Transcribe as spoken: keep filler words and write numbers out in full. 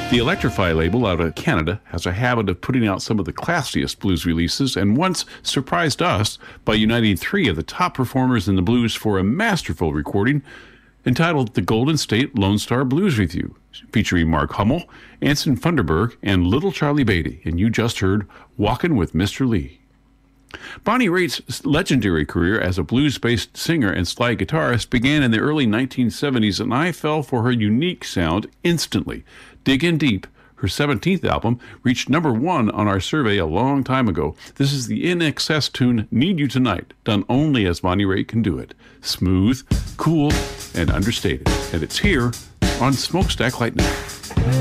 The Electrify label out of Canada has a habit of putting out some of the classiest blues releases, and once surprised us by uniting three of the top performers in the blues for a masterful recording entitled The Golden State Lone Star Blues Review, featuring Mark Hummel, Anson Funderburg, and Little Charlie Beatty. And you just heard Walkin' with Mister Lee. Bonnie Raitt's legendary career as a blues-based singer and slide guitarist began in the early nineteen seventies, and I fell for her unique sound instantly. Dig In Deep, her seventeenth album, reached number one on our survey a long time ago. This is the In Excess tune Need You Tonight, done only as Bonnie Raitt can do it. Smooth, cool, and understated. And it's here on Smokestack Lightning.